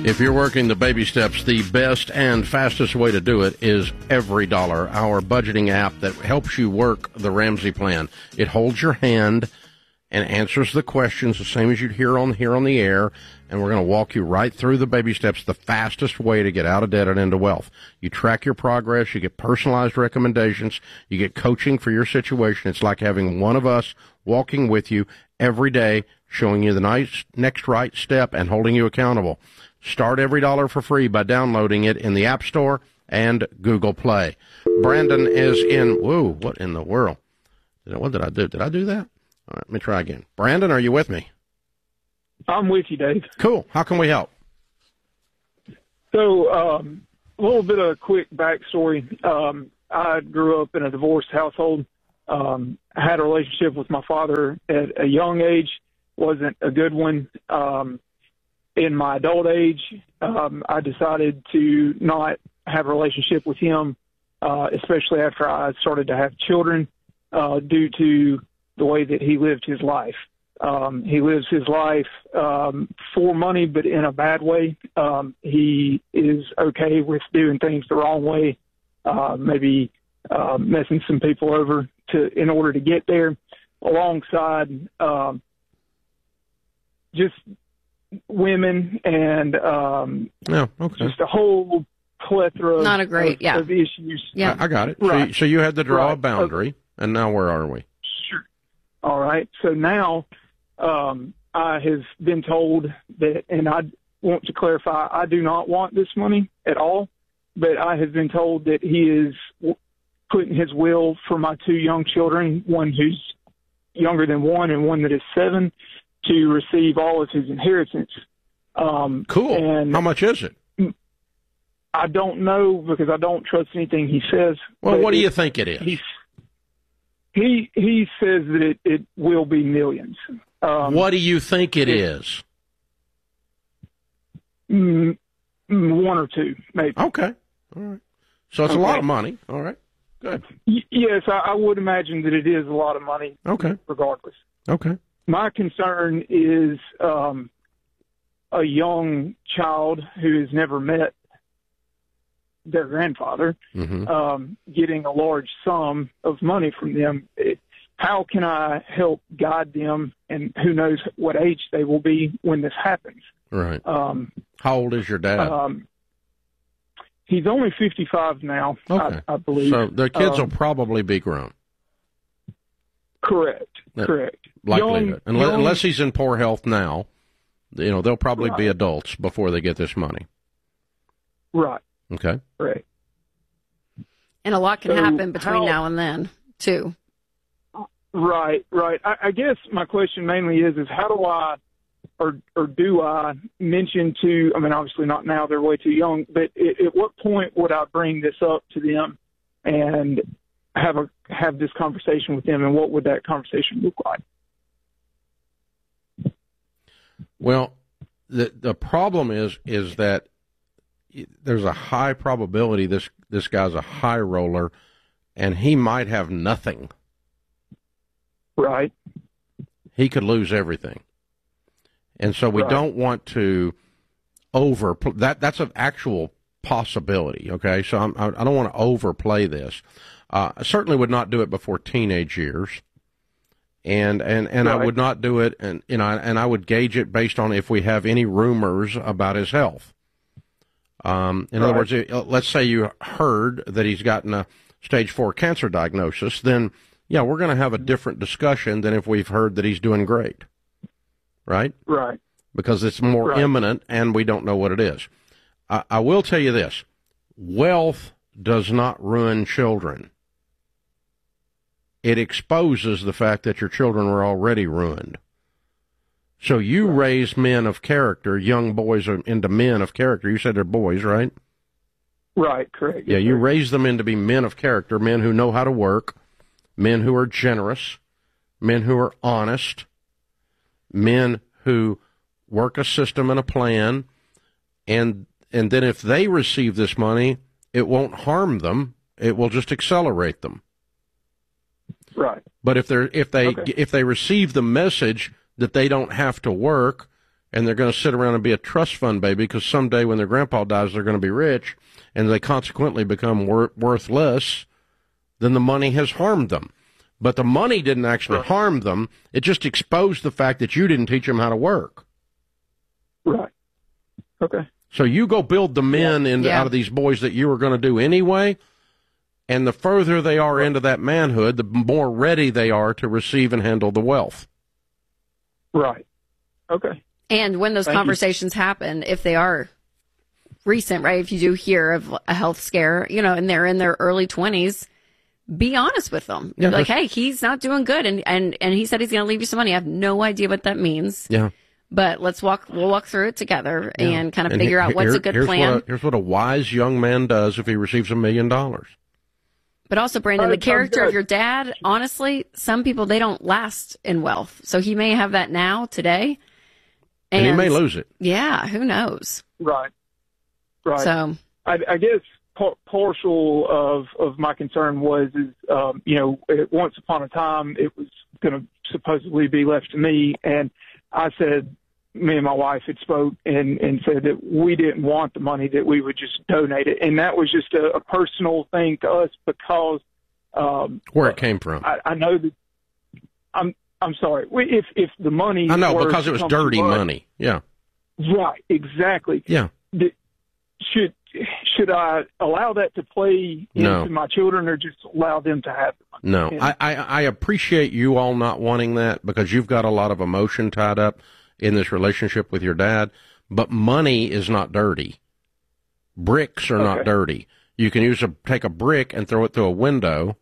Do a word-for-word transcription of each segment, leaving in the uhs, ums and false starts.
If you're working the baby steps, the best and fastest way to do it is Every Dollar, our budgeting app that helps you work the Ramsey plan. It holds your hand and answers the questions the same as you'd hear on here on the air, and we're going to walk you right through the baby steps, the fastest way to get out of debt and into wealth. You track your progress, you get personalized recommendations, you get coaching for your situation. It's like having one of us walking with you every day, showing you the nice, next right step and holding you accountable. Start Every Dollar for free by downloading it in the App Store and Google Play. Brandon is in, whoa, what in the world? What did I do? Did I do that? All right, let me try again. Brandon, are you with me? I'm with you, Dave. Cool. How can we help? So, um, a little bit of a quick backstory. Um, I grew up in a divorced household. Um, I had a relationship with my father at a young age. Wasn't a good one. Um, in my adult age, um, I decided to not have a relationship with him, uh, especially after I started to have children, uh, due to the way that he lived his life. Um, he lives his life um, for money, but in a bad way. Um, he is okay with doing things the wrong way, uh, maybe uh, messing some people over to in order to get there, alongside um, just women and um, oh, okay. just a whole plethora of, Not a great, of, yeah. of issues. Yeah, I, I got it. Right. So, so you had to draw right. a boundary, okay. And now where are we? Sure. All right. So now um, I have been told that, and I want to clarify, I do not want this money at all, but I have been told that he is putting his will for my two young children, one who's younger than one and one that is seven, to receive all of his inheritance. Um, cool. And how much is it? I don't know because I don't trust anything he says. Well, what do you think it is? He's, he he says that it, it will be millions. Um, what do you think it, it is? Mm, one or two, maybe. Okay. All right. So it's okay. A lot of money. All right. Good. Y- yes, I, I would imagine that it is a lot of money. Okay. Regardless. Okay. My concern is um, a young child who has never met their grandfather, mm-hmm. um, getting a large sum of money from them. It, how can I help guide them, and who knows what age they will be when this happens? Right. Um, how old is your dad? Um, he's only fifty-five now, okay. I, I believe. So the kids um, will probably be grown. Correct. That, correct. Likelihood. Young, unless, young, unless he's in poor health now, you know, they'll probably right. be adults before they get this money. Right. Okay. Right. And a lot can so happen between how, now and then, too. Right, right. I, I guess my question mainly is, is how do I, or or do I mention to, I mean, obviously not now, they're way too young, but at, at what point would I bring this up to them and have a have this conversation with them, and what would that conversation look like? Well, the the problem is is that there's a high probability this this guy's a high roller, and he might have nothing. Right. He could lose everything, and so we right. don't want to over that. That's an actual possibility. Okay, so I'm, I don't want to overplay this. Uh, I certainly would not do it before teenage years, and and, and right. I would not do it, and you know, and I would gauge it based on if we have any rumors about his health. Um, in right. other words, let's say you heard that he's gotten a stage four cancer diagnosis, then yeah, we're going to have a different discussion than if we've heard that he's doing great, right? Right. Because it's more right. imminent, and we don't know what it is. I, I will tell you this: wealth does not ruin children. It exposes the fact that your children were already ruined. So you right. raise men of character, young boys into men of character. You said they're boys, right? Right, correct. Yeah, yes, you sir. raise them into be men of character, men who know how to work, men who are generous, men who are honest, men who work a system and a plan, and and then if they receive this money, it won't harm them. It will just accelerate them. Right. But if they're if they okay. if they receive the message that they don't have to work and they're going to sit around and be a trust fund baby because someday when their grandpa dies, they're going to be rich, and they consequently become wor- worth less, then the money has harmed them. But the money didn't actually Right. harm them. It just exposed the fact that you didn't teach them how to work. Right. Okay. So you go build the men into, Yeah. out of these boys that you were going to do anyway, and the further they are into that manhood, the more ready they are to receive and handle the wealth. Right. Okay. And when those Thank you. conversations happen, if they are recent, right? If you do hear of a health scare, you know, and they're in their early twenties, be honest with them. Yeah, Be like, that's- hey, he's not doing good, and and and he said he's going to leave you some money. I have no idea what that means, Yeah. but let's walk. We'll walk through it together and kind of And figure he- out what's here- a good here's plan. What a, here's what a wise young man does if he receives a million dollars. But also, Brandon, Uh, the character I'm of good. your dad, honestly, some people, they don't last in wealth. So he may have that now, today. And, he may lose it. Yeah, who knows? Right. Right. So, I, I guess par- partial of, of my concern was, is, um, you know, it, once upon a time it was going to supposedly be left to me. And I said, me and my wife had spoke and, and said that we didn't want the money, that we would just donate it. And that was just a, a personal thing to us because, um, Where it came from. I, I know that I'm, I'm sorry. We- If, if the money, I know, were because to it was come to dirty us- money. Yeah. Right. Exactly. Yeah. The- should should I allow that to play into No. my children, or just allow them to have the money? No, Yeah. I, I, I appreciate you all not wanting that because you've got a lot of emotion tied up in this relationship with your dad, but money is not dirty. Bricks are not Okay. dirty. You can use a, take a brick and throw it through a window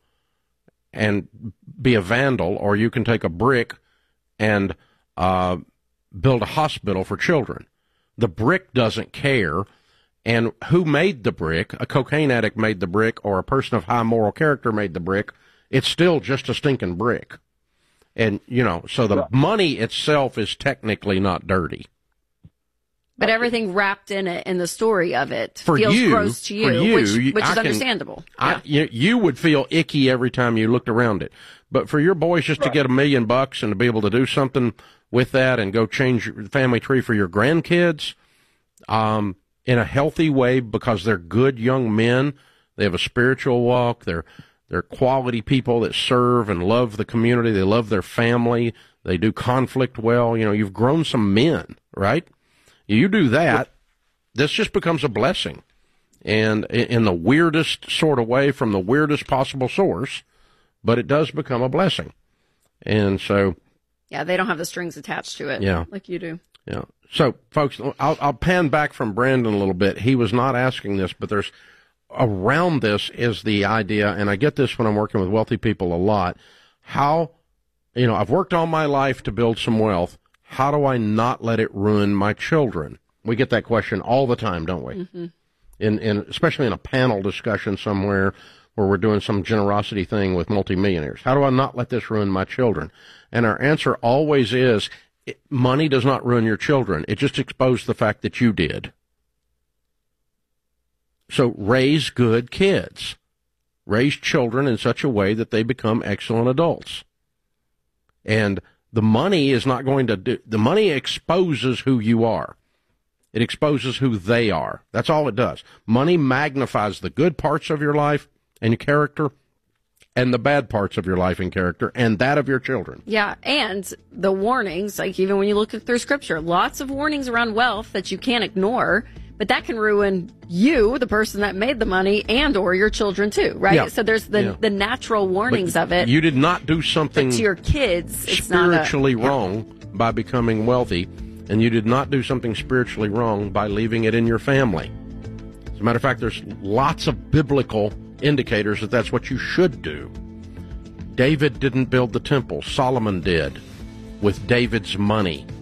and be a vandal, or you can take a brick and uh, build a hospital for children. The brick doesn't care. And who made the brick? A cocaine addict made the brick, or a person of high moral character made the brick. It's still just a stinking brick. And, you know, so the Right. money itself is technically not dirty. but everything wrapped in it, in the story of it, For feels you- gross to you, for you, which, you- which I is can- understandable. I, you, you would feel icky every time you looked around it. But for your boys just to Right. get a million bucks and to be able to do something with that and go change your family tree for your grandkids um, in a healthy way, because they're good young men, they have a spiritual walk, they're they're quality people that serve and love the community, they love their family, they do conflict well. You know, you've grown some men, right? You do that, this just becomes a blessing. And in the weirdest sort of way, from the weirdest possible source, but it does become a blessing. And so, Yeah, they don't have the strings attached to it, Yeah. like you do. yeah. So, folks, I'll, I'll pan back from Brandon a little bit. He was not asking this, but there's around this is the idea, and I get this when I'm working with wealthy people a lot. How, you know, I've worked all my life to build some wealth. How do I not let it ruin my children? We get that question all the time, don't we? Mm-hmm. In, in especially in a panel discussion somewhere where we're doing some generosity thing with multimillionaires. How do I not let this ruin my children? And our answer always is, it, money does not ruin your children. It just exposed the fact that you did. So raise good kids. Raise children in such a way that they become excellent adults. And the money is not going to do, the money exposes who you are. It exposes who they are. That's all it does. Money magnifies the good parts of your life and your character, and the bad parts of your life and character, and that of your children. Yeah, and the warnings, like even when you look through Scripture, lots of warnings around wealth that you can't ignore, but that can ruin you, the person that made the money, and or your children too, right? Yeah. So there's the Yeah. the natural warnings But of it. You did not do something But to your kids, it's not a, spiritually wrong by becoming wealthy, and you did not do something spiritually wrong by leaving it in your family. As a matter of fact, there's lots of biblical indicators that that's what you should do. David didn't build the temple. Solomon did with David's money.